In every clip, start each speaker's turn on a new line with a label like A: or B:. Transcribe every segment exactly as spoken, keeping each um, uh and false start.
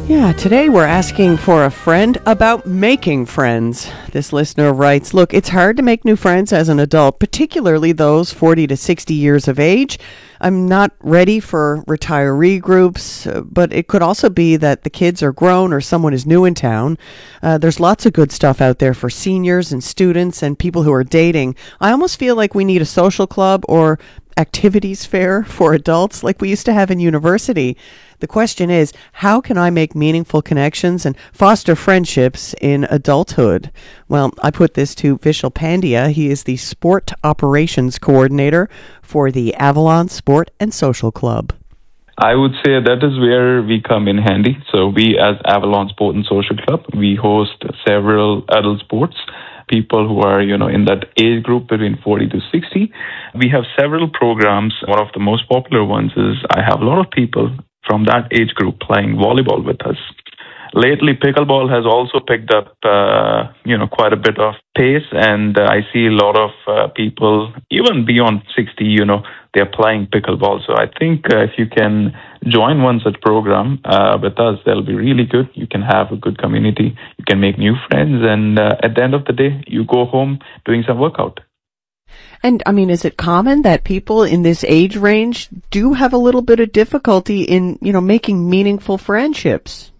A: Yeah, today we're asking for a friend about making friends. This listener writes, look, it's hard to make new friends as an adult, particularly those forty to sixty years of age. I'm not ready for retiree groups, but it could also be that the kids are grown or someone is new in town. Uh, there's lots of good stuff out there for seniors and students and people who are dating. I almost feel like we need a social club or activities fair for adults like we used to have in university. The question is, how can I make meaningful connections and foster friendships in adulthood? Well, I put this to Vishal Pandya. He is the Sport Operations Coordinator for the Avalon Sport and Social Club.
B: I would say that is where we come in handy. So we as Avalon Sport and Social Club, we host several adult sports. People who are, you know, in that age group between forty to sixty. We have several programs. One of the most popular ones is I have a lot of people from that age group playing volleyball with us. Lately, pickleball has also picked up, uh, you know, quite a bit of pace, and uh, I see a lot of uh, people, even beyond sixty, you know, they're playing pickleball. So I think uh, if you can join one such program uh, with us, that'll be really good. You can have a good community, you can make new friends, and uh, at the end of the day, you go home doing some workout.
A: And, I mean, is it common that people in this age range do have a little bit of difficulty in, you know, making meaningful friendships?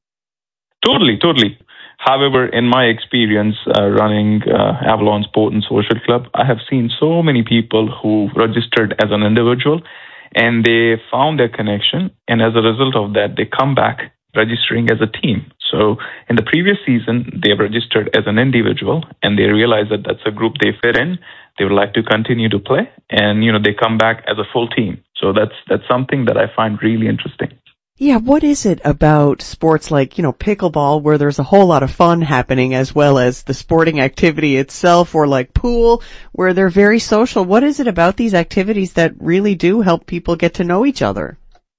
B: Totally, totally. However, in my experience uh, running uh, Avalon Sport and Social Club, I have seen so many people who registered as an individual and they found their connection. And as a result of that, they come back registering as a team. So in the previous season, they registered as an individual and they realized that that's a group they fit in. They would like to continue to play and, you know, they come back as a full team. So that's that's something that I find really interesting.
A: Yeah, what is it about sports like, you know, pickleball where there's a whole lot of fun happening as well as the sporting activity itself, or like pool where they're very social? What is it about these activities that really do help people get to know each other?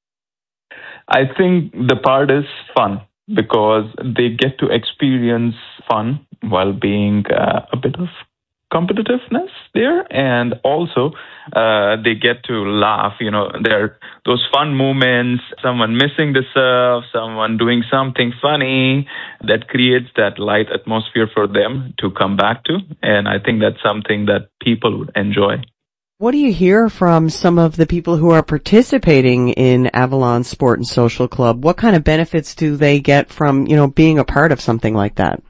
B: I think the part is fun because they get to experience fun while being uh, a bit of competitiveness there, and also uh, they get to laugh. You know, there are those fun moments, someone missing the serve, someone doing something funny that creates that light atmosphere for them to come back to, and I think that's something that people would enjoy.
A: What do you hear from some of the people who are participating in Avalon Sport and Social Club? What kind of benefits do they get from, you know, being a part of something like that?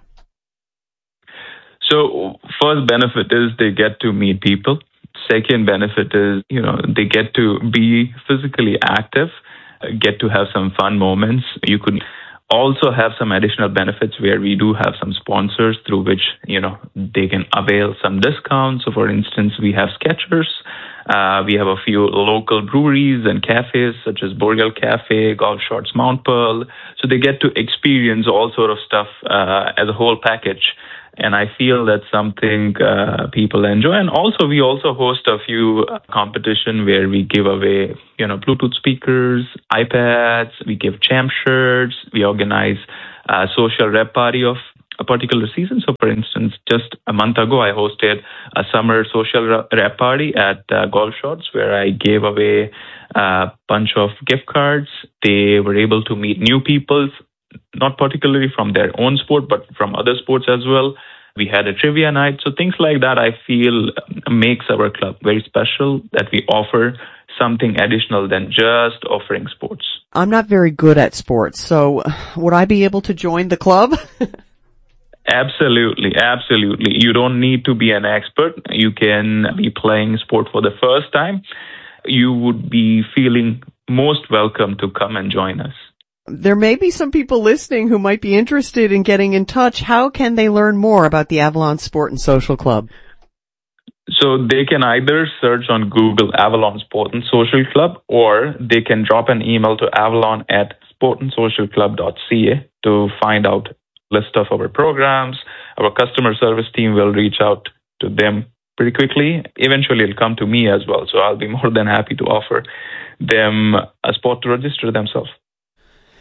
B: So first benefit is they get to meet people. Second benefit is, you know, they get to be physically active, get to have some fun moments. You could also have some additional benefits where we do have some sponsors through which, you know, they can avail some discounts. So for instance, we have Skechers. Uh, we have a few local breweries and cafes such as Boreal Cafe, Golf Shorts Mount Pearl. So they get to experience all sort of stuff uh, as a whole package. And I feel that's something uh, people enjoy. And also, we also host a few competition where we give away, you know, Bluetooth speakers, iPads. We give champ shirts. We organize a social rep party of a particular season. So, for instance, just a month ago, I hosted a summer social rep party at uh, Golf Shorts where I gave away a bunch of gift cards. They were able to meet new people, not particularly from their own sport, but from other sports as well. We had a trivia night. So things like that, I feel, makes our club very special, that we offer something additional than just offering sports.
A: I'm not very good at sports, so would I be able to join the club?
B: Absolutely, absolutely. You don't need to be an expert. You can be playing sport for the first time. You would be feeling most welcome to come and join us.
A: There may be some people listening who might be interested in getting in touch. How can they learn more about the Avalon Sport and Social Club?
B: So they can either search on Google Avalon Sport and Social Club, or they can drop an email to avalon at sport and social club dot c a to find out a list of our programs. Our customer service team will reach out to them pretty quickly. Eventually, it'll come to me as well. So I'll be more than happy to offer them a spot to register themselves.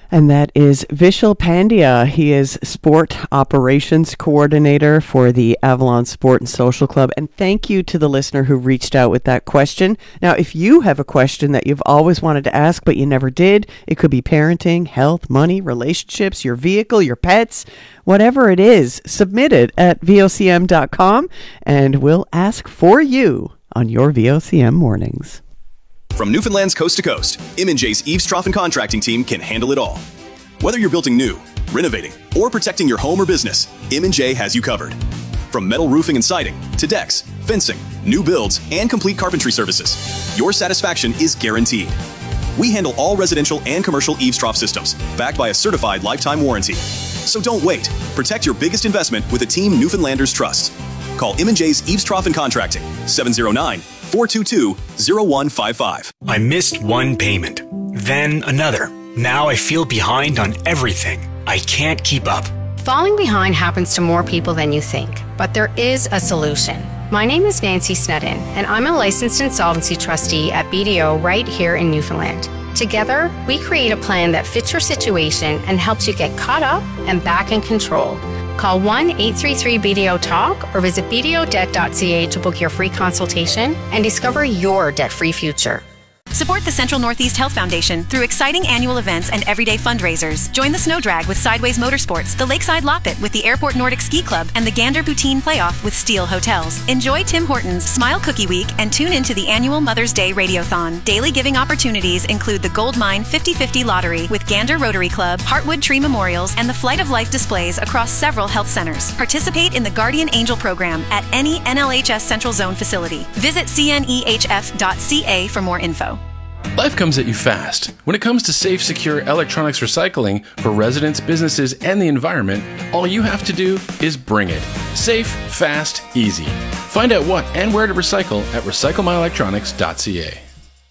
A: And that is Vishal Pandya. He is Sport Operations Coordinator for the Avalon Sport and Social Club. And thank you to the listener who reached out with that question. Now, if you have a question that you've always wanted to ask but you never did, it could be parenting, health, money, relationships, your vehicle, your pets, whatever it is, submit it at V O C M dot com and we'll ask for you on your V O C M mornings.
C: From Newfoundland's coast to coast, M and J's Eaves Trough and Contracting team can handle it all. Whether you're building new, renovating, or protecting your home or business, M and J has you covered. From metal roofing and siding to decks, fencing, new builds, and complete carpentry services, your satisfaction is guaranteed. We handle all residential and commercial eaves trough systems, backed by a certified lifetime warranty. So don't wait. Protect your biggest investment with a team Newfoundlanders trust. Call M and J's Eaves Trough and Contracting, seven oh nine, four two two, oh one five five.
D: I missed one payment, then another. Now I feel behind on everything. I can't keep up.
E: Falling behind happens to more people than you think, but there is a solution. My name is Nancy Snedden, and I'm a licensed insolvency trustee at B D O right here in Newfoundland. Together, we create a plan that fits your situation and helps you get caught up and back in control. Call one eight three three B D O talk or visit b d o debt dot c a to book your free consultation and discover your debt-free future.
F: Support the Central Northeast Health Foundation through exciting annual events and everyday fundraisers. Join the Snow Drag with Sideways Motorsports, the Lakeside Loppet with the Airport Nordic Ski Club, and the Gander Poutine Playoff with Steel Hotels. Enjoy Tim Hortons Smile Cookie Week and tune into the annual Mother's Day Radiothon. Daily giving opportunities include the Gold Mine fifty fifty Lottery with Gander Rotary Club, Heartwood Tree Memorials, and the Flight of Life displays across several health centers. Participate in the Guardian Angel program at any N L H S Central Zone facility. Visit c n e h f dot c a for more info.
G: Life comes at you fast. When it comes to safe, secure electronics recycling for residents, businesses, and the environment, all you have to do is bring it. Safe, fast, easy. Find out what and where to recycle at recycle my electronics dot c a.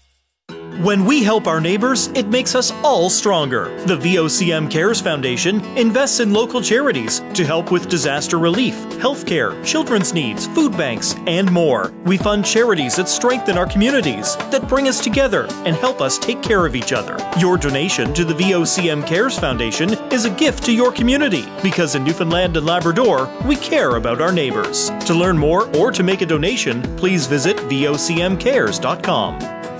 H: When we help our neighbors, it makes us all stronger. The V O C M Cares Foundation invests in local charities to help with disaster relief, healthcare, children's needs, food banks, and more. We fund charities that strengthen our communities, that bring us together and help us take care of each other. Your donation to the V O C M Cares Foundation is a gift to your community, because in Newfoundland and Labrador, we care about our neighbors. To learn more or to make a donation, please visit v o c m cares dot com.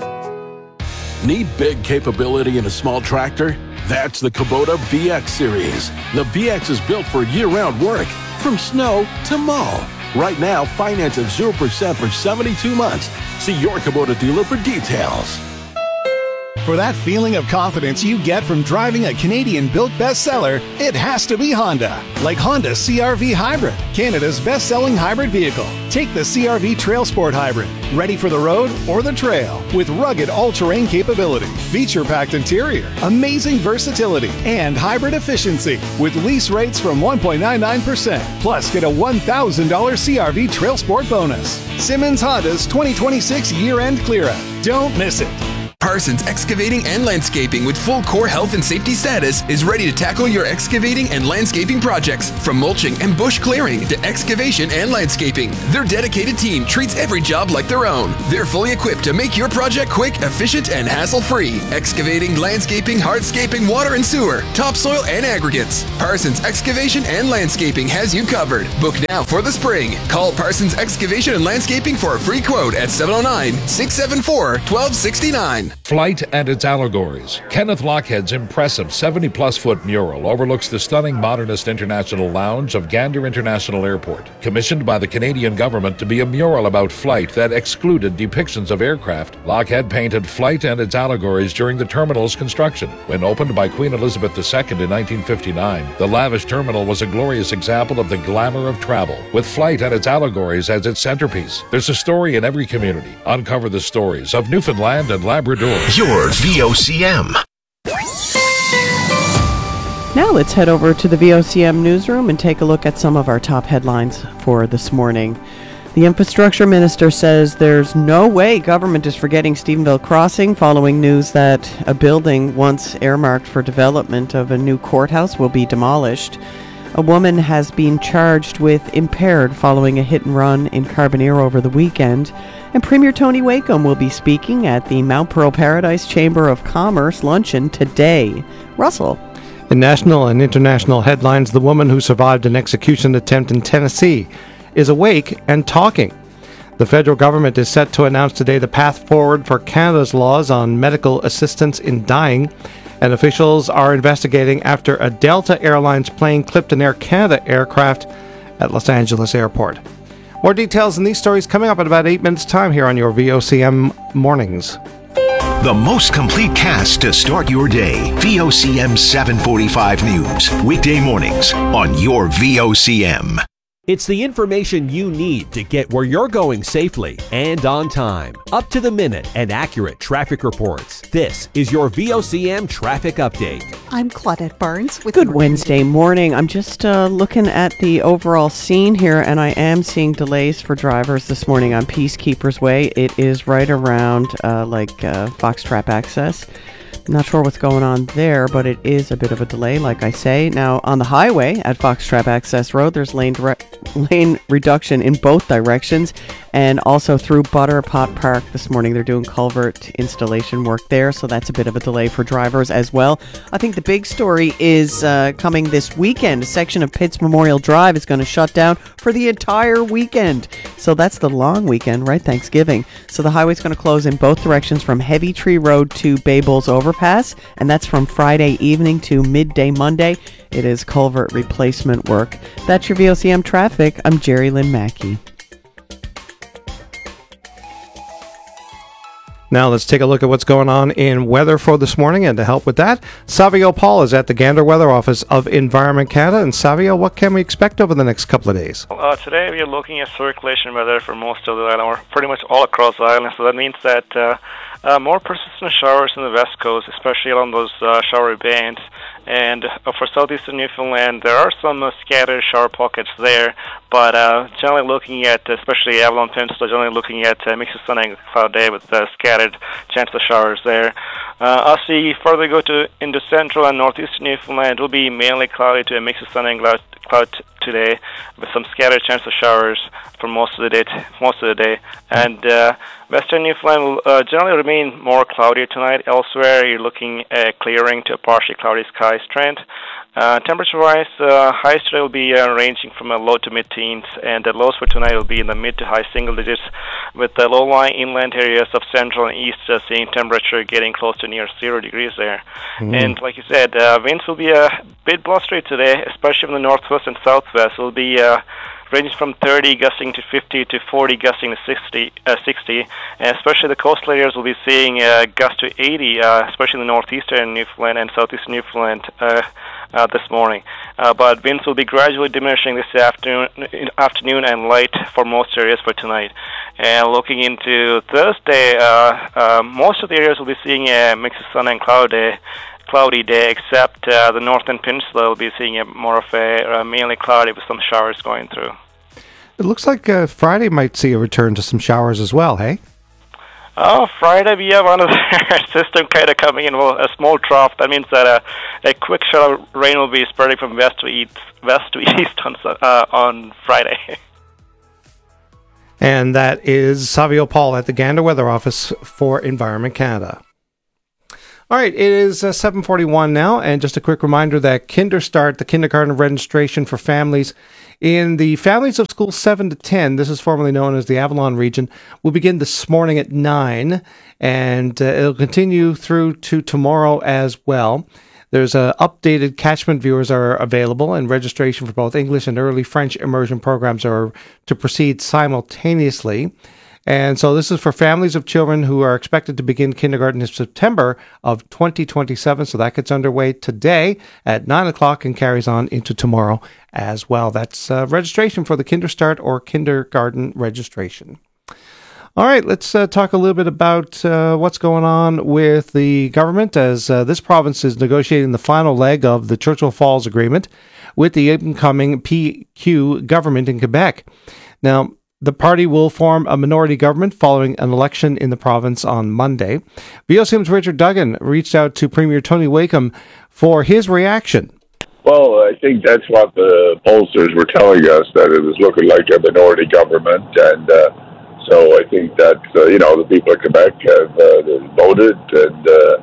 I: Need big capability in a small tractor? That's the Kubota B X series. The B X is built for year-round work, from snow to mow. Right now, finance at zero percent for seventy-two months. See your Kubota dealer for details.
J: For that feeling of confidence you get from driving a Canadian-built bestseller, it has to be Honda. Like Honda C R V Hybrid, Canada's best-selling hybrid vehicle. Take the C R V Trail Sport Hybrid, ready for the road or the trail, with rugged all-terrain capability, feature-packed interior, amazing versatility, and hybrid efficiency, with lease rates from one point nine nine percent. Plus, get a one thousand dollars C R V Trail Sport bonus. Simmons Honda's twenty twenty-six year-end clear-out. Don't miss it.
K: Parsons Excavating and Landscaping with full core health and safety status is ready to tackle your excavating and landscaping projects, from mulching and bush clearing to excavation and landscaping. Their dedicated team treats every job like their own. They're fully equipped to make your project quick, efficient, and hassle-free. Excavating, landscaping, hardscaping, water and sewer, topsoil, and aggregates. Parsons Excavation and Landscaping has you covered. Book now for the spring. Call Parsons Excavation and Landscaping for a free quote at seven oh nine, six seven four, one two six nine.
L: Flight and its allegories. Kenneth Lochhead's impressive seventy-plus foot mural overlooks the stunning modernist international lounge of Gander International Airport, commissioned by the Canadian government to be a mural about flight that excluded depictions of aircraft. Lochhead painted Flight and its allegories during the terminal's construction. When opened by Queen Elizabeth the Second in nineteen fifty-nine, the lavish terminal was a glorious example of the glamour of travel, with Flight and its allegories as its centerpiece. There's a story in every community. Uncover the stories of Newfoundland and Labrador.
M: Your V O C M.
A: Now let's head over to the V O C M newsroom and take a look at some of our top headlines for this morning. The infrastructure minister says there's no way government is forgetting Stephenville Crossing following news that a building once earmarked for development of a new courthouse will be demolished. A woman has been charged with impaired following a hit and run in Carbonear over the weekend. And Premier Tony Wakeham will be speaking at the Mount Pearl Paradise Chamber of Commerce luncheon today. Russell.
N: In national and international headlines, the woman who survived an execution attempt in Tennessee is awake and talking. The federal government is set to announce today the path forward for Canada's laws on medical assistance in dying, and officials are investigating after a Delta Airlines plane clipped an Air Canada aircraft at Los Angeles Airport. More details in these stories coming up in about eight minutes' time here on your V O C M Mornings.
M: The most complete cast to start your day. V O C M seven forty-five News. Weekday mornings on your V O C M.
O: It's the information you need to get where you're going safely and on time. Up to the minute and accurate traffic reports. This is your V O C M Traffic Update.
P: I'm Claudette Barnes with
A: Good Wednesday morning. I'm just uh, looking at the overall scene here, and I am seeing delays for drivers this morning on Peacekeepers Way. It is right around uh, like uh, Foxtrap Access. Not sure what's going on there, but it is a bit of a delay, like I say. Now, on the highway at Foxtrap Access Road, there's lane dire- lane reduction in both directions, and also through Butterpot Park this morning. They're doing culvert installation work there, so that's a bit of a delay for drivers as well. I think the big story is uh, coming this weekend. A section of Pitts Memorial Drive is going to shut down for the entire weekend. So that's the long weekend, right? Thanksgiving. So the highway's going to close in both directions from Heavy Tree Road to Bay Bulls Overpass, and that's from Friday evening to midday Monday. It is culvert replacement work. That's your V O C M traffic. I'm Jerry Lynn Mackey.
N: Now let's take a look at what's going on in weather for this morning, and to help with that, Savio Paul is at the Gander Weather Office of Environment Canada. And Savio, what can we expect over the next couple of days?
Q: Uh, today we are looking at circulation weather for most of the island, or pretty much all across the island. So that means that uh, uh, more persistent showers in the west coast, especially along those uh, showery bands. And uh, for southeastern Newfoundland, there are some uh, scattered shower pockets there, but uh, generally looking at, especially Avalon Peninsula, generally looking at a uh, mix of sun and cloud day with uh, scattered chance of showers there. Uh, as we further go to into central and northeastern Newfoundland, it will be mainly cloudy to a mix of sun and cloud, cloud t- today, with some scattered chance of showers for most of the day. T- most of the day, and uh, western Newfoundland will uh, generally remain more cloudy tonight. Elsewhere, you're looking at clearing to a partially cloudy skies trend. Uh, temperature-wise, uh, highs today will be uh, ranging from a low to mid-teens, and the lows for tonight will be in the mid to high single digits, with the low-lying inland areas of central and east uh, seeing temperature getting close to near zero degrees there. Mm. And like you said, uh, winds will be a bit blustery today, especially from the northwest and southwest. It will be uh, ranging from thirty gusting to fifty to forty gusting to sixty, uh, sixty, and especially the coastal areas will be seeing uh, gust to eighty, uh, especially in the northeastern Newfoundland and southeastern Newfoundland uh, uh, this morning. Uh, but winds will be gradually diminishing this afternoon, afternoon and light for most areas for tonight. And looking into Thursday, uh, uh, most of the areas will be seeing a mix of sun and cloud day. Cloudy day, except uh, the northern peninsula will be seeing a more of a uh, mainly cloudy with some showers going through.
N: It looks like uh, Friday might see a return to some showers as well, hey?
Q: Oh, Friday we have another system kind of coming in, well, a small trough. That means that uh, a quick shower of rain will be spreading from west to east, west to east on uh, on Friday.
N: And that is Savio Paul at the Gander Weather Office for Environment Canada. All right, it is uh, seven forty-one now, and just a quick reminder that KinderStart, the kindergarten registration for families in the families of schools seven to ten, this is formerly known as the Avalon region, will begin this morning at nine, and uh, it'll continue through to tomorrow as well. There's uh, updated catchment viewers are available, and registration for both English and early French immersion programs are to proceed simultaneously. And so this is for families of children who are expected to begin kindergarten in September of twenty twenty-seven. So that gets underway today at nine o'clock and carries on into tomorrow as well. That's uh, registration for the KinderStart or kindergarten registration. All right, let's uh, talk a little bit about uh, what's going on with the government as uh, this province is negotiating the final leg of the Churchill Falls Agreement with the incoming P Q government in Quebec. Now, the party will form a minority government following an election in the province on Monday. V O C M's Richard Duggan reached out to Premier Tony Wakeham for his reaction.
R: Well, I think that's what the pollsters were telling us, that it was looking like a minority government. And uh, so I think that, uh, you know, the people of Quebec have uh, voted, and uh,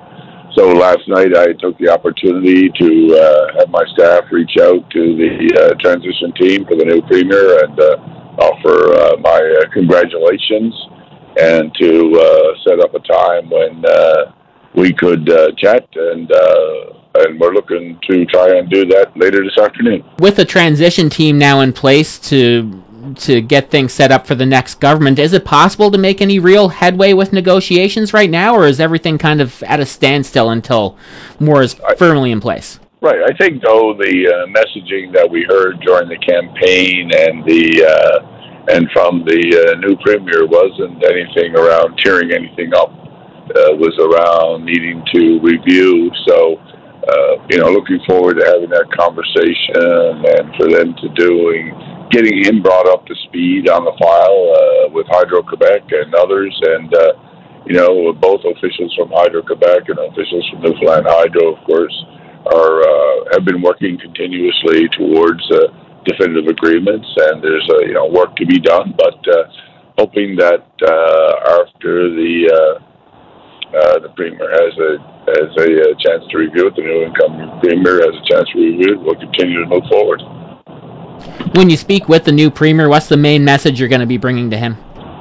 R: So last night I took the opportunity to uh, have my staff reach out to the uh, transition team for the new premier and uh, offer uh, my uh, congratulations, and to uh, set up a time when uh, we could uh, chat, and uh, and we're looking to try and do that later this afternoon.
S: With the transition team now in place to to get things set up for the next government, is it possible to make any real headway with negotiations right now, or is everything kind of at a standstill until more is firmly in place?
R: Right. I think, though, the uh, messaging that we heard during the campaign and the uh, and from the uh, new premier wasn't anything around tearing anything up. Uh, was around needing to review. So, uh, you know, looking forward to having that conversation and for them to doing, getting him brought up to speed on the file uh, with Hydro-Quebec and others. And, uh, you know, both officials from Hydro-Quebec and officials from Newfoundland Hydro, of course, are uh, have been working continuously towards uh, definitive agreements. And there's, uh, you know, work to be done. But uh, hoping that uh, after the... Uh, Uh, the Premier has a has a, a chance to review it. The new incoming Premier has a chance to review it. We'll continue to move forward.
S: When you speak with the new Premier, what's the main message you're going to be bringing to him?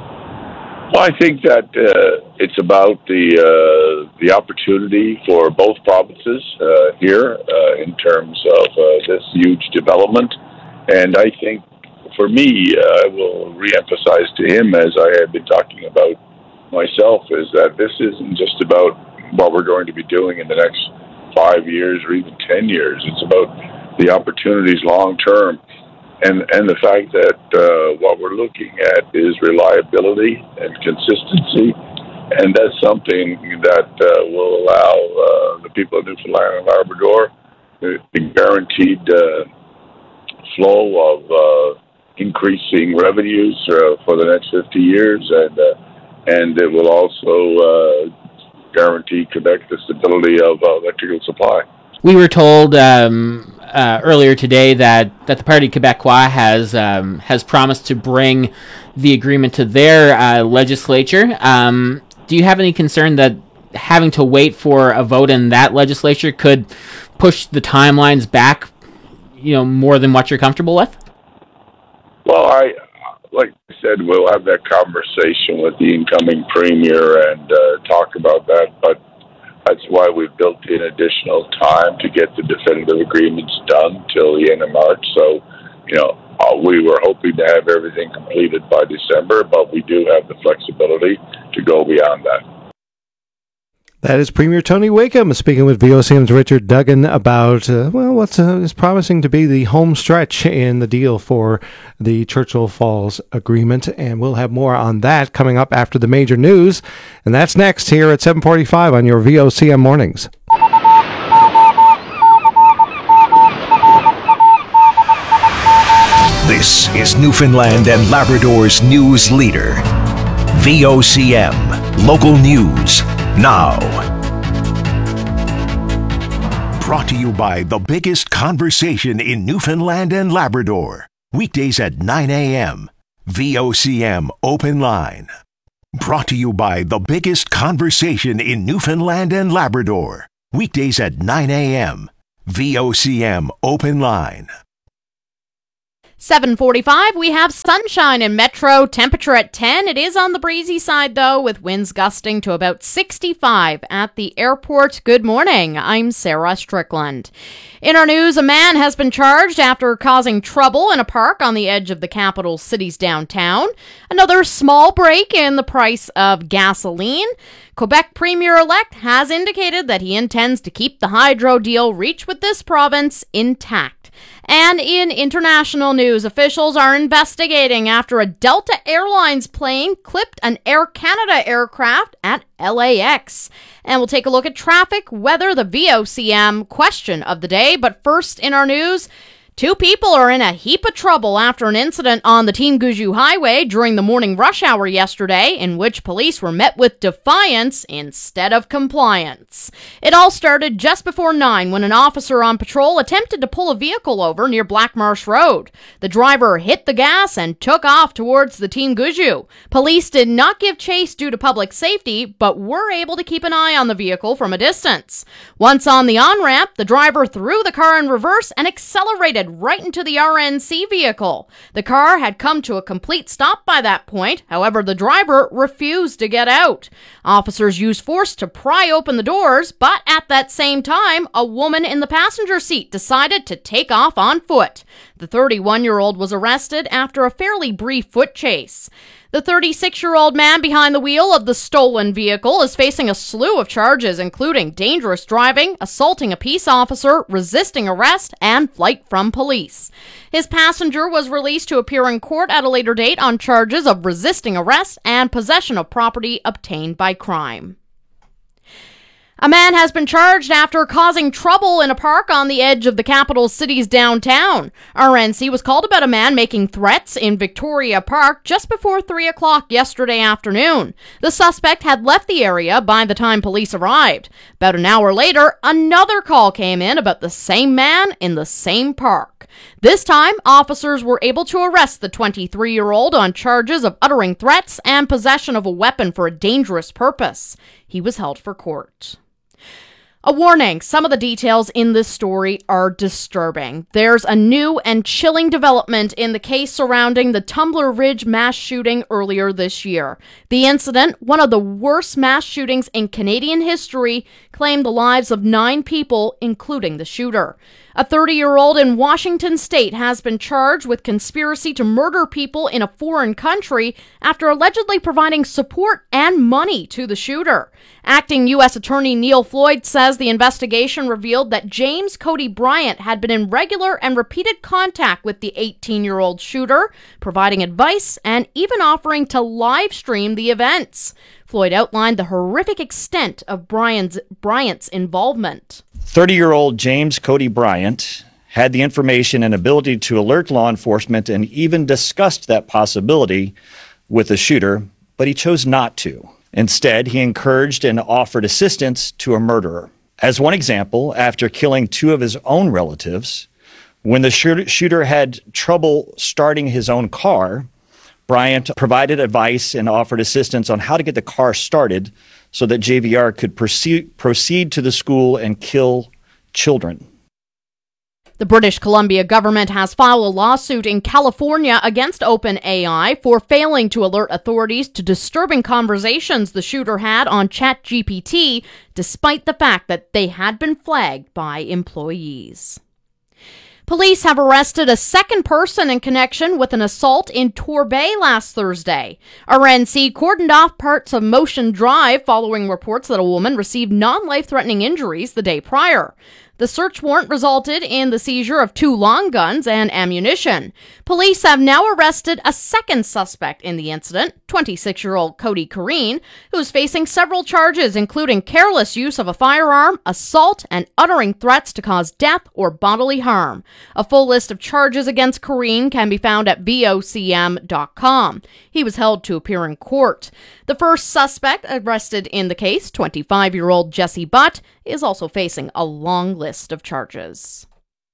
R: Well, I think that uh, it's about the uh, the opportunity for both provinces uh, here uh, in terms of uh, this huge development. And I think, for me, uh, I will reemphasize to him, as I have been talking about myself, is that this isn't just about what we're going to be doing in the next five years or even ten years. It's about the opportunities long term, and and the fact that uh, what we're looking at is reliability and consistency, and that's something that uh, will allow uh, the people of Newfoundland and Labrador the guaranteed uh, flow of uh, increasing revenues uh, for the next fifty years, and uh, and it will also uh, guarantee Quebec the stability of uh, electrical supply.
S: We were told um, uh, earlier today that, that the Parti Québécois has um, has promised to bring the agreement to their uh, legislature. Um, do you have any concern that having to wait for a vote in that legislature could push the timelines back, you know, more than what you're comfortable with?
R: Well, I... like I said, we'll have that conversation with the incoming premier and uh, talk about that, but that's why we've built in additional time to get the definitive agreements done till the end of March. So, you know, uh, we were hoping to have everything completed by December, but we do have the flexibility to go beyond that.
N: That is Premier Tony Wakeham speaking with V O C M's Richard Duggan about, uh, well, what's uh, is promising to be the home stretch in the deal for the Churchill Falls Agreement. And we'll have more on that coming up after the major news. And that's next here at seven forty-five on your V O C M Mornings.
M: This is Newfoundland and Labrador's news leader. V O C M. Local news. Now. Brought to you by the biggest conversation in Newfoundland and Labrador. Weekdays at nine a.m. V O C M Open Line. Brought to you by the biggest conversation in Newfoundland and Labrador. Weekdays at nine a.m. V O C M Open Line.
T: seven forty-five, we have sunshine in Metro, temperature at ten. It is on the breezy side, though, with winds gusting to about sixty-five at the airport. Good morning. I'm Sarah Strickland. In our news, a man has been charged after causing trouble in a park on the edge of the capital city's downtown. Another small break in the price of gasoline. Quebec Premier-elect has indicated that he intends to keep the hydro deal reached with this province intact. And in international news, officials are investigating after a Delta Airlines plane clipped an Air Canada aircraft at L A X. And we'll take a look at traffic, weather, the V O C M question of the day. But first in our news, Two people are in a heap of trouble after an incident on the Team Guju Highway during the morning rush hour yesterday, in which police were met with defiance instead of compliance. It all started just before nine when an officer on patrol attempted to pull a vehicle over near Black Marsh Road. The driver hit the gas and took off towards the Team Guju. Police did not give chase due to public safety, but were able to keep an eye on the vehicle from a distance. Once on the on-ramp, the driver threw the car in reverse and accelerated right into the R N C vehicle. The car had come to a complete stop by that point. However, the driver refused to get out. Officers used force to pry open the doors, but at that same time, a woman in the passenger seat decided to take off on foot. The thirty-one-year-old was arrested after a fairly brief foot chase. The thirty-six-year-old man behind the wheel of the stolen vehicle is facing a slew of charges, including dangerous driving, assaulting a peace officer, resisting arrest, and flight from police. His passenger was released to appear in court at a later date on charges of resisting arrest and possession of property obtained by crime. A man has been charged after causing trouble in a park on the edge of the capital city's downtown. R N C was called about a man making threats in Victoria Park just before three o'clock yesterday afternoon. The suspect had left the area by the time police arrived. About an hour later, another call came in about the same man in the same park. This time, officers were able to arrest the twenty-three-year-old on charges of uttering threats and possession of a weapon for a dangerous purpose. He was held for court. A warning, some of the details in this story are disturbing. There's a new and chilling development in the case surrounding the Tumbler Ridge mass shooting earlier this year. The incident, one of the worst mass shootings in Canadian history, claimed the lives of nine people, including the shooter. A thirty-year-old in Washington state has been charged with conspiracy to murder people in a foreign country after allegedly providing support and money to the shooter. Acting U S Attorney Neil Floyd says the investigation revealed that James Cody Bryant had been in regular and repeated contact with the eighteen-year-old shooter, providing advice and even offering to live stream the events. Floyd outlined the horrific extent of Bryant's, Bryant's involvement.
U: thirty-year-old James Cody Bryant had the information and ability to alert law enforcement and even discussed that possibility with the shooter, but he chose not to. Instead, he encouraged and offered assistance to a murderer. As one example, after killing two of his own relatives, when the shooter had trouble starting his own car, Bryant provided advice and offered assistance on how to get the car started so that J V R could proceed, proceed to the school and kill children.
T: The British Columbia government has filed a lawsuit in California against OpenAI for failing to alert authorities to disturbing conversations the shooter had on ChatGPT, despite the fact that they had been flagged by employees. Police have arrested a second person in connection with an assault in Torbay last Thursday. R N C cordoned off parts of Motion Drive following reports that a woman received non-life-threatening injuries the day prior. The search warrant resulted in the seizure of two long guns and ammunition. Police have now arrested a second suspect in the incident, twenty-six-year-old Cody Kareen, who is facing several charges, including careless use of a firearm, assault, and uttering threats to cause death or bodily harm. A full list of charges against Kareen can be found at V O C M dot com. He was held to appear in court. The first suspect arrested in the case, twenty-five-year-old Jesse Butt, is also facing a long list of charges.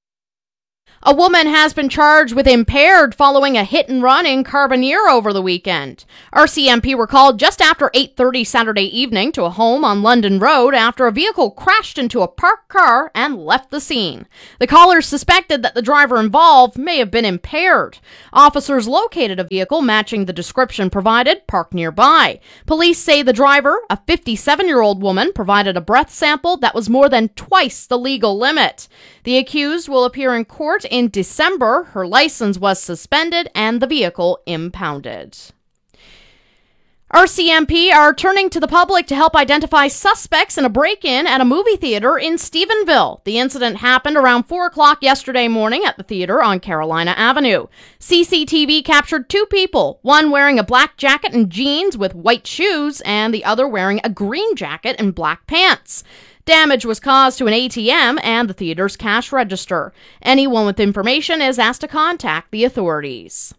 T: A woman has been charged with impaired following a hit and run in Carbonear over the weekend. R C M P were called just after eight thirty Saturday evening to a home on London Road after a vehicle crashed into a parked car and left the scene. The callers suspected that the driver involved may have been impaired. Officers located a vehicle matching the description provided, parked nearby. Police say the driver, a fifty-seven-year-old woman, provided a breath sample that was more than twice the legal limit. The accused will appear in court in December. Her license was suspended and the vehicle impounded. R C M P are turning to the public to help identify suspects in a break-in at a movie theater in Stephenville. The incident happened around four o'clock yesterday morning at the theater on Carolina Avenue. C C T V captured two people, one wearing a black jacket and jeans with white shoes, and the other wearing a green jacket and black pants. Damage was caused to an A T M and the theater's cash register. Anyone with information is asked to contact the authorities.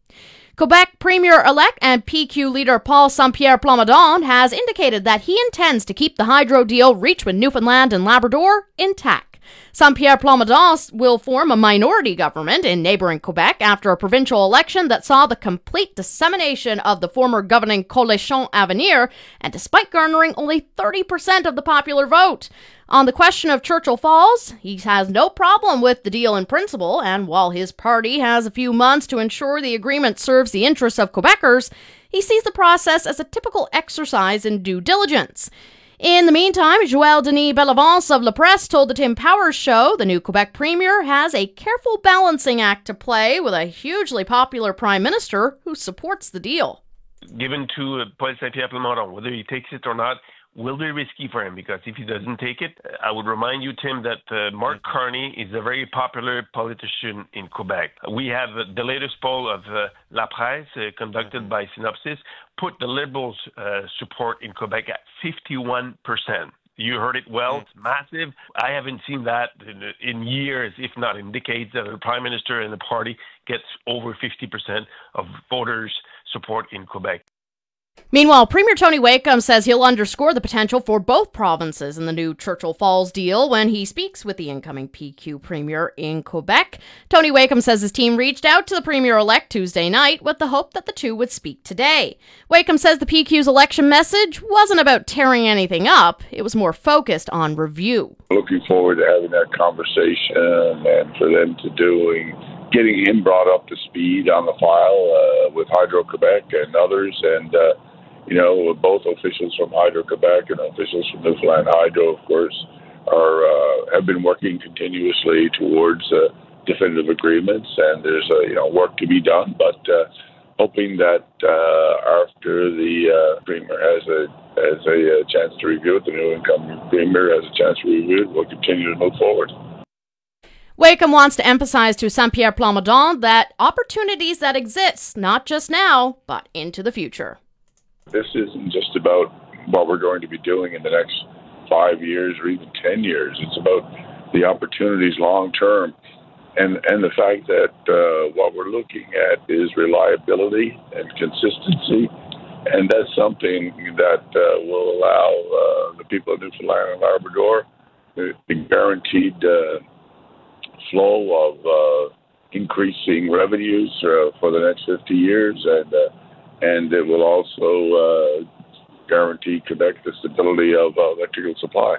T: Quebec Premier-elect and P Q leader Paul Saint-Pierre Plamondon has indicated that he intends to keep the hydro deal reached with Newfoundland and Labrador intact. Saint-Pierre Plamondon will form a minority government in neighboring Quebec after a provincial election that saw the complete dissemination of the former governing Coalition Avenir, and despite garnering only thirty percent of the popular vote. On the question of Churchill Falls, he has no problem with the deal in principle, and while his party has a few months to ensure the agreement serves the interests of Quebecers, he sees the process as a typical exercise in due diligence. In the meantime, Joël Denis Bellavance of La Presse told the Tim Powers Show the new Quebec Premier has a careful balancing act to play with a hugely popular Prime Minister who supports the deal.
B: Given to uh, Paul Saint-Pierre Plamondon, whether he takes it or not, will be risky for him, because if he doesn't take it, I would remind you, Tim, that uh, Mark Carney is a very popular politician in Quebec. We have uh, the latest poll of uh, La Presse, uh, conducted by Synopsis, put the Liberals' uh, support in Quebec at fifty-one percent. You heard it well. It's massive. I haven't seen that in, in years, if not in decades, that a prime minister and a party gets over fifty percent of voters' support in Quebec.
T: Meanwhile, Premier Tony Wakeham says he'll underscore the potential for both provinces in the new Churchill Falls deal when he speaks with the incoming P Q Premier in Quebec. Tony Wakeham says his team reached out to the Premier-elect Tuesday night with the hope that the two would speak today. Wakeham says the P Q's election message wasn't about tearing anything up, it was more focused on review.
R: Looking forward to having that conversation and for them to doing, getting him brought up to speed on the file uh, with Hydro-Quebec and others, and uh, you know, both officials from Hydro-Quebec and officials from Newfoundland Hydro, of course, are uh, have been working continuously towards uh, definitive agreements, and there's uh, you know work to be done. But uh, hoping that uh, after the uh, Premier has a has a, a chance to review it, the new incoming Premier has a chance to review it, we'll continue to move forward.
T: Wakeham wants to emphasize to Saint-Pierre Plamondon that opportunities that exist, not just now, but into the future.
R: This isn't just about what we're going to be doing in the next five years or even ten years. It's about the opportunities long term, and and the fact that uh, what we're looking at is reliability and consistency, and that's something that uh, will allow uh, the people of Newfoundland and Labrador the guaranteed uh, flow of uh, increasing revenues uh, for the next fifty years, and uh, and it will also uh, guarantee Quebec the stability of uh, electrical supply.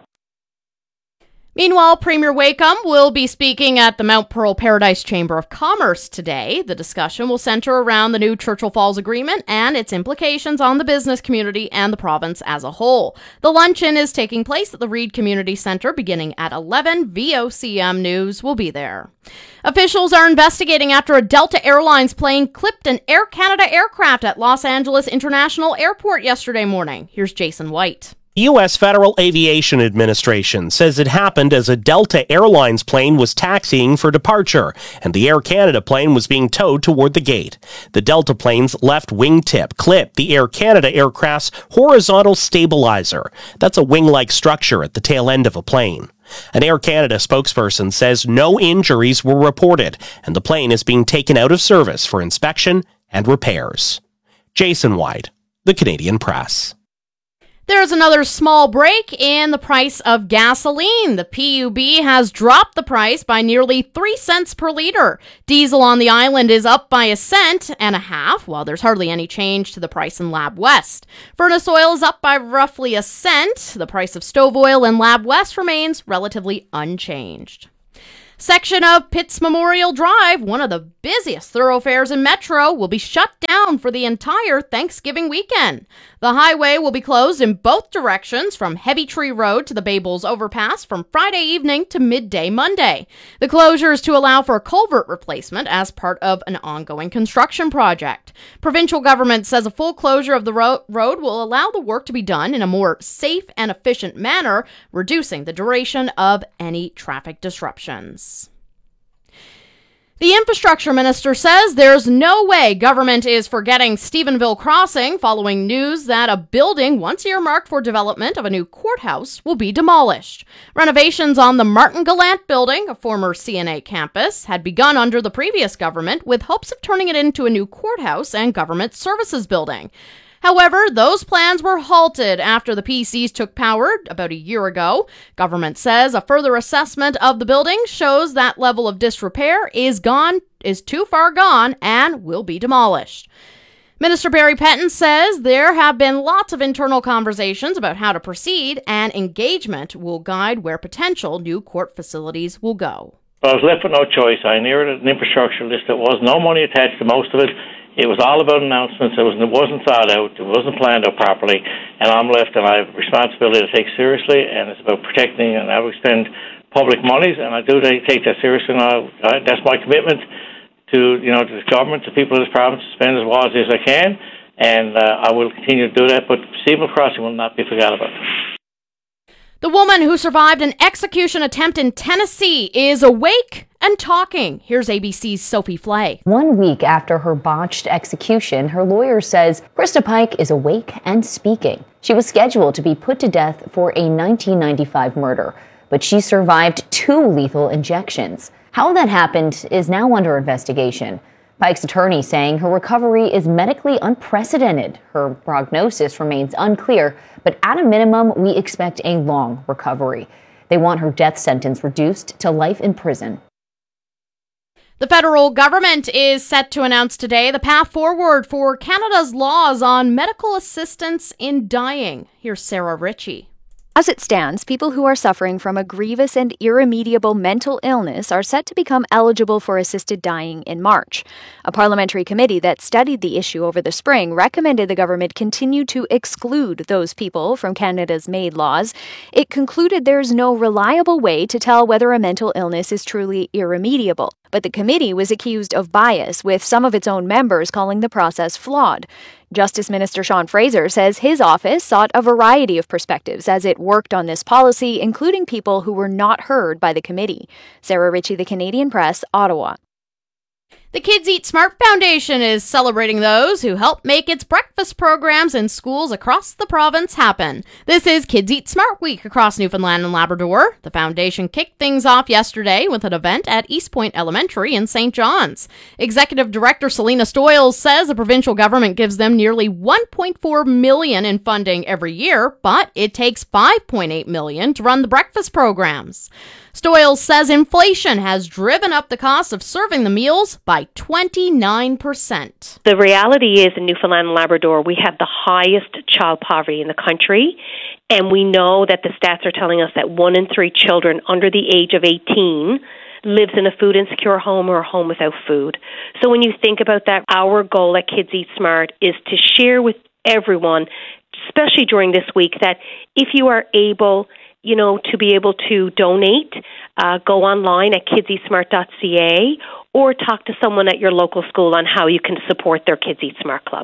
T: Meanwhile, Premier Wakeham will be speaking at the Mount Pearl Paradise Chamber of Commerce today. The discussion will center around the new Churchill Falls Agreement and its implications on the business community and the province as a whole. The luncheon is taking place at the Reed Community Centre beginning at eleven. V O C M News will be there. Officials are investigating after a Delta Airlines plane clipped an Air Canada aircraft at Los Angeles International Airport yesterday morning. Here's Jason White.
V: The U S Federal Aviation Administration says it happened as a Delta Airlines plane was taxiing for departure, and the Air Canada plane was being towed toward the gate. The Delta plane's left wingtip clipped the Air Canada aircraft's horizontal stabilizer. That's a wing-like structure at the tail end of a plane. An Air Canada spokesperson says no injuries were reported, and the plane is being taken out of service for inspection and repairs. Jason White, The Canadian Press.
T: There's another small break in the price of gasoline. The P U B has dropped the price by nearly three cents per liter. Diesel on the island is up by a cent and a half, while there's hardly any change to the price in Lab West. Furnace oil is up by roughly a cent. The price of stove oil in Lab West remains relatively unchanged. Section of Pitts Memorial Drive, one of the busiest thoroughfares in Metro, will be shut down for the entire Thanksgiving weekend. The highway will be closed in both directions from Heavy Tree Road to the Bay Bulls Overpass from Friday evening to midday Monday. The closure is to allow for a culvert replacement as part of an ongoing construction project. Provincial government says a full closure of the ro- road will allow the work to be done in a more safe and efficient manner, reducing the duration of any traffic disruptions. The infrastructure minister says there's no way government is forgetting Stephenville Crossing following news that a building once earmarked for development of a new courthouse will be demolished. Renovations on the Martin Gallant building, a former C N A campus, had begun under the previous government with hopes of turning it into a new courthouse and government services building. However, those plans were halted after the P Cs took power about a year ago. Government says a further assessment of the building shows that level of disrepair is gone, is too far gone, and will be demolished. Minister Barry Pettin says there have been lots of internal conversations about how to proceed, and engagement will guide where potential new court facilities will go.
C: I was left with no choice. I inherited an infrastructure list that was no money attached to most of it. It was all about announcements. It, was, it wasn't thought out. It wasn't planned out properly. And I'm left, and I have a responsibility to take seriously, and it's about protecting, and I will spend public monies, and I do take that seriously. And I, I, that's my commitment to, you know, to the government, to people of this province, to spend as wisely as I can, and uh, I will continue to do that. But Stephenville Crossing will not be forgot about.
T: The woman who survived an execution attempt in Tennessee is awake and talking. Here's A B C's Sophie Flay.
D: One week after her botched execution, her lawyer says Krista Pike is awake and speaking. She was scheduled to be put to death for a nineteen ninety-five murder, but she survived two lethal injections. How that happened is now under investigation. Pike's attorney saying her recovery is medically unprecedented. Her prognosis remains unclear, but at a minimum, we expect a long recovery. They want her death sentence reduced to life in prison.
T: The federal government is set to announce today the path forward for Canada's laws on medical assistance in dying. Here's Sarah Ritchie.
W: As it stands, people who are suffering from a grievous and irremediable mental illness are set to become eligible for assisted dying in March. A parliamentary committee that studied the issue over the spring recommended the government continue to exclude those people from Canada's MAID laws. It concluded there's no reliable way to tell whether a mental illness is truly irremediable. But the committee was accused of bias, with some of its own members calling the process flawed. Justice Minister Sean Fraser says his office sought a variety of perspectives as it worked on this policy, including people who were not heard by the committee. Sarah Ritchie, The Canadian Press, Ottawa.
T: The Kids Eat Smart Foundation is celebrating those who help make its breakfast programs in schools across the province happen. This is Kids Eat Smart Week across Newfoundland and Labrador. The foundation kicked things off yesterday with an event at East Point Elementary in Saint John's. Executive Director Selena Stoyles says the provincial government gives them nearly one point four million dollars in funding every year, but it takes five point eight million dollars to run the breakfast programs. Stoyles says inflation has driven up the cost of serving the meals by twenty-nine percent.
X: The reality is in Newfoundland and Labrador, we have the highest child poverty in the country, and we know that the stats are telling us that one in three children under the age of eighteen lives in a food insecure home or a home without food. So when you think about that, our goal at Kids Eat Smart is to share with everyone, especially during this week, that if you are able you know, to be able to donate, uh, go online at kids eat smart dot c a or talk to someone at your local school on how you can support their Kids Eat Smart Club.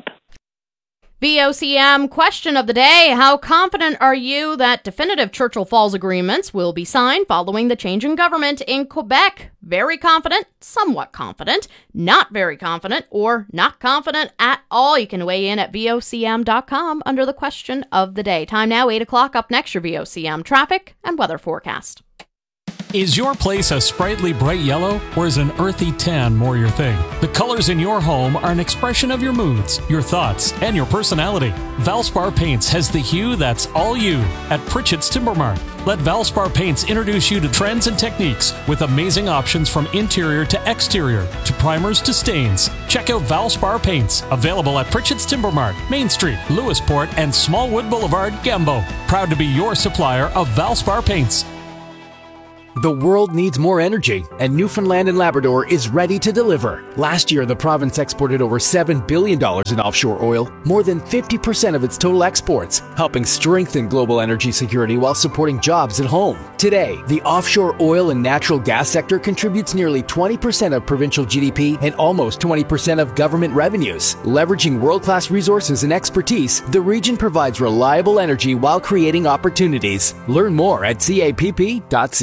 T: V O C M question of the day. How confident are you that definitive Churchill Falls agreements will be signed following the change in government in Quebec? Very confident, somewhat confident, not very confident, or not confident at all. You can weigh in at V O C M dot com under the question of the day. Time now, eight o'clock. Up next, your V O C M traffic and weather forecast.
Y: Is your place a sprightly bright yellow, or is an earthy tan more your thing? The colors in your home are an expression of your moods, your thoughts, and your personality. Valspar Paints has the hue that's all you at Pritchett's Timber Mart. Let Valspar Paints introduce you to trends and techniques with amazing options from interior to exterior, to primers to stains. Check out Valspar Paints, available at Pritchett's Timber Mart, Main Street, Lewisport, and Smallwood Boulevard, Gambo. Proud to be your supplier of Valspar Paints.
Z: The world needs more energy, and Newfoundland and Labrador is ready to deliver. Last year, the province exported over seven billion dollars in offshore oil, more than fifty percent of its total exports, helping strengthen global energy security while supporting jobs at home. Today, the offshore oil and natural gas sector contributes nearly twenty percent of provincial G D P and almost twenty percent of government revenues. Leveraging world-class resources and expertise, the region provides reliable energy while creating opportunities. Learn more at C A P P dot C A.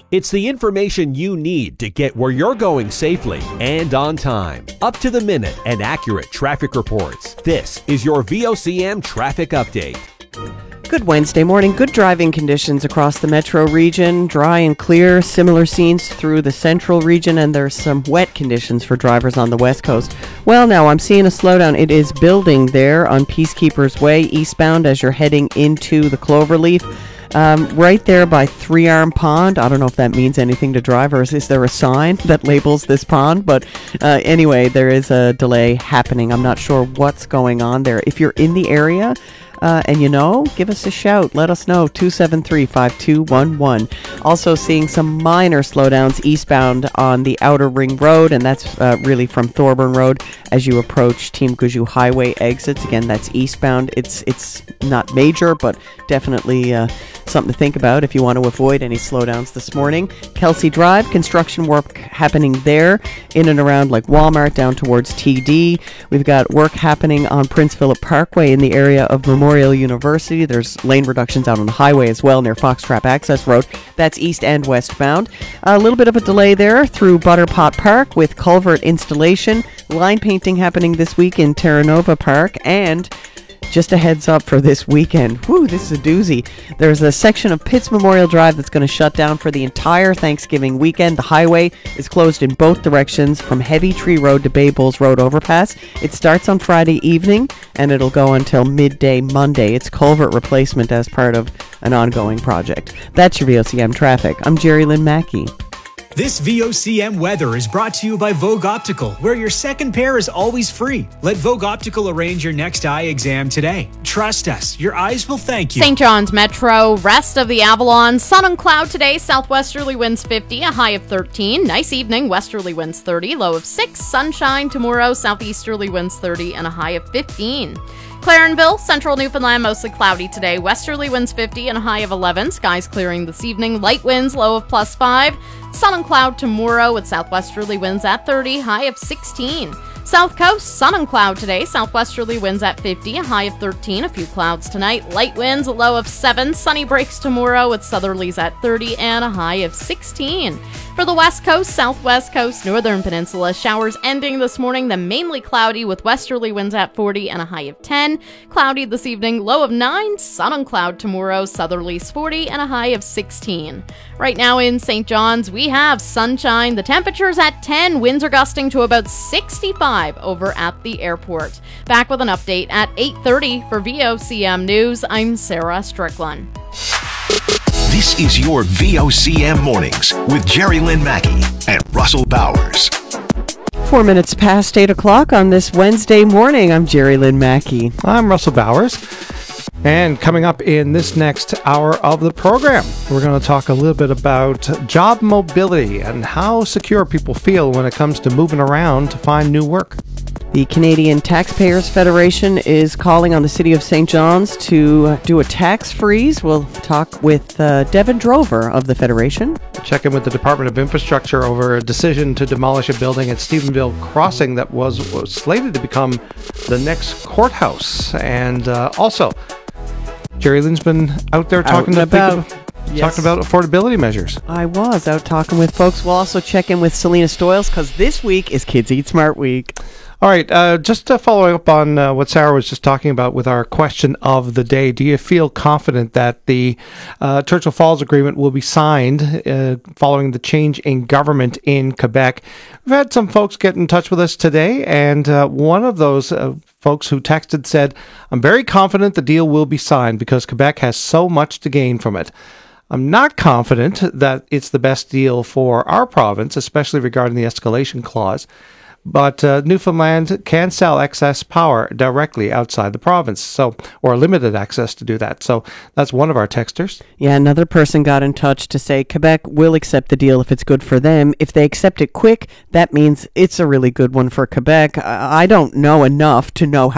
O: update. It's the information you need to get where you're going safely and on time. Up to the minute and accurate traffic reports. This is your V O C M Traffic Update.
A: Good Wednesday morning. Good driving conditions across the metro region. Dry and clear. Similar scenes through the central region, and there's some wet conditions for drivers on the west coast. Well, now I'm seeing a slowdown. It is building there on Peacekeepers Way eastbound as you're heading into the Cloverleaf. Um, right there by Three Arm Pond. I don't know if that means anything to drivers. Is there a sign that labels this pond? But uh, anyway, there is a delay happening. I'm not sure what's going on there. If you're in the area, Uh, and you know, give us a shout. Let us know. two seven three, five two one one. Also seeing some minor slowdowns eastbound on the Outer Ring Road, and that's uh, really from Thorburn Road as you approach Team Guju Highway exits. Again, that's eastbound. It's it's not major, but definitely uh, something to think about if you want to avoid any slowdowns this morning. Kelsey Drive, construction work happening there in and around like Walmart down towards T D. We've got work happening on Prince Philip Parkway in the area of Memorial University. There's lane reductions out on the highway as well near Foxtrap Access Road. That's east and westbound. A little bit of a delay there through Butterpot Park with culvert installation. Line painting happening this week in Terra Nova Park. And just a heads up for this weekend. Whew, this is a doozy. There's a section of Pitts Memorial Drive that's going to shut down for the entire Thanksgiving weekend. The highway is closed in both directions from Heavy Tree Road to Bay Bulls Road overpass. It starts on Friday evening and it'll go until midday Monday. It's culvert replacement as part of an ongoing project. That's your V O C M traffic. I'm Jerry Lynn Mackey.
E: This V O C M weather is brought to you by Vogue Optical, where your second pair is always free. Let Vogue Optical arrange your next eye exam today. Trust us, your eyes will thank you.
T: Saint John's Metro, rest of the Avalon, sun and cloud today, southwesterly winds fifty, a high of thirteen. Nice evening, westerly winds thirty, low of six. Sunshine tomorrow, southeasterly winds thirty, and a high of fifteen. Clarenville, central Newfoundland, mostly cloudy today. Westerly winds fifty and a high of eleven. Skies clearing this evening. Light winds, low of plus five. Sun and cloud tomorrow with southwesterly winds at thirty, high of sixteen. South Coast, sun and cloud today. Southwesterly winds at fifty, a high of thirteen. A few clouds tonight. Light winds, a low of seven. Sunny breaks tomorrow with southerlies at thirty and a high of sixteen. For the West Coast, Southwest Coast, Northern Peninsula, showers ending this morning, then mainly cloudy with westerly winds at forty and a high of ten. Cloudy this evening, low of nine. Sun and cloud tomorrow, southerlies forty and a high of sixteen. Right now in Saint John's, we have sunshine. The temperature's at ten. Winds are gusting to about sixty-five over at the airport. Back with an update at eight thirty for V O C M News. I'm Sarah Strickland.
M: This is your V O C M Mornings with Jerry Lynn Mackey and Russell Bowers.
A: Four minutes past eight o'clock on this Wednesday morning. I'm Jerry Lynn Mackey.
N: I'm Russell Bowers. And coming up in this next hour of the program, we're going to talk a little bit about job mobility and how secure people feel when it comes to moving around to find new work.
A: The Canadian Taxpayers Federation is calling on the City of Saint John's to do a tax freeze. We'll talk with uh, Devin Drover of the Federation.
N: Check in with the Department of Infrastructure over a decision to demolish a building at Stephenville Crossing that was, was slated to become the next courthouse. And uh, also, Jerry Lynn's been out there talking
A: out about
N: people, yes. talking about affordability measures.
A: I was out talking with folks. We'll also check in with Selena Stoyles because this week is Kids Eat Smart Week.
N: All right, uh, just uh, following up on uh, what Sarah was just talking about with our question of the day, do you feel confident that the uh, Churchill Falls Agreement will be signed uh, following the change in government in Quebec? We've had some folks get in touch with us today, and uh, one of those uh, folks who texted said, I'm very confident the deal will be signed because Quebec has so much to gain from it. I'm not confident that it's the best deal for our province, especially regarding the escalation clause. But uh, Newfoundland can sell excess power directly outside the province, so or limited access to do that. So that's one of our texters.
A: Yeah, another person got in touch to say Quebec will accept the deal if it's good for them. If they accept it quick, that means it's a really good one for Quebec. I don't know enough to know how